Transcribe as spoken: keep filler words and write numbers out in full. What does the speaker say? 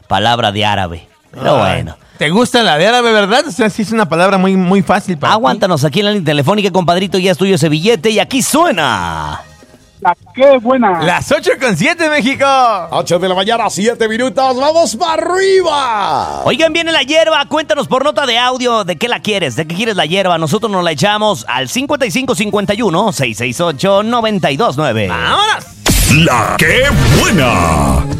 palabra de árabe. Pero Ay, bueno. ¿Te gusta la de árabe, verdad? O sea, sí es una palabra muy, muy fácil para Aguántanos aquí en la línea telefónica, compadrito. Ya es tuyo ese billete y aquí suena. La qué buena. Las ocho con siete, México. ocho de la mañana, siete minutos. ¡Vamos para arriba! Oigan, viene la hierba. Cuéntanos por nota de audio de qué la quieres, de qué quieres la hierba. Nosotros nos la echamos al cincuenta y cinco cincuenta y uno, seiscientos sesenta y ocho, noventa y dos nueve. ¡Vámonos! La que buena.